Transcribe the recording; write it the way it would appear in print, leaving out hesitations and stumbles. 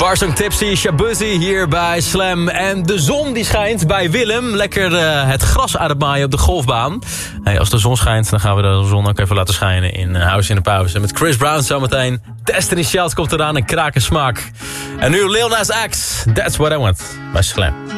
Garsong Tipsy, Shabuzi hier bij Slam. En de zon die schijnt bij Willem. Lekker het gras aan het maaien op de golfbaan. Hey, als de zon schijnt, dan gaan we de zon ook even laten schijnen in House in de Pauze. Met Chris Brown zometeen. Destiny's Child komt eraan en kraken smaak. En nu Lil Nas X, That's What I Want bij Slam.